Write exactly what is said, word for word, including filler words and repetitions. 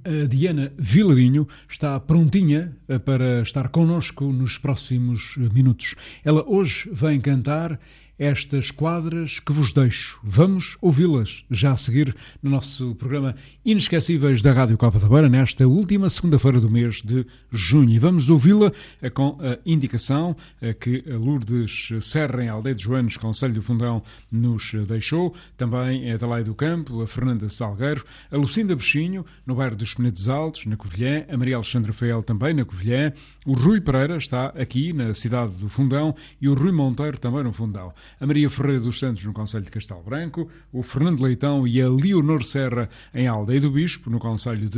A Diana Vilarinho está prontinha para estar connosco nos próximos minutos. Ela hoje vem cantar estas quadras que vos deixo. Vamos ouvi-las já a seguir no nosso programa Inesquecíveis da Rádio Cova da Beira, nesta última segunda-feira do mês de junho. E vamos ouvi-la com a indicação que a Lourdes Serra, em Aldeia de Joanes, Concelho do Fundão, nos deixou. Também a Adelaide do Campo, a Fernanda Salgueiro, a Lucinda Bexinho, no bairro dos Penedos Altos, na Covilhã, a Maria Alexandra Fael, também na Covilhã, o Rui Pereira está aqui na cidade do Fundão e o Rui Monteiro também no Fundão. A Maria Ferreira dos Santos no Concelho de Castelo Branco, o Fernando Leitão e a Leonor Serra em Aldeia do Bispo, no Concelho de